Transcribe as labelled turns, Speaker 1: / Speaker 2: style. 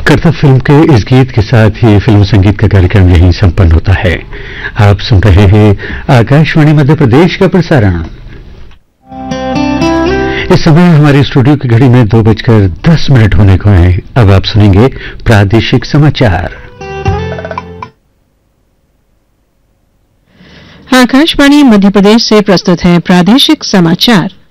Speaker 1: करतब फिल्म के इस गीत के साथ ही फिल्म संगीत का कार्यक्रम यहीं संपन्न होता है। आप सुन रहे हैं आकाशवाणी मध्य प्रदेश का प्रसारण। इस समय हमारे स्टूडियो की घड़ी में 2:10 होने को हैं। अब आप सुनेंगे प्रादेशिक समाचार।
Speaker 2: आकाशवाणी मध्य प्रदेश से प्रस्तुत है प्रादेशिक समाचार।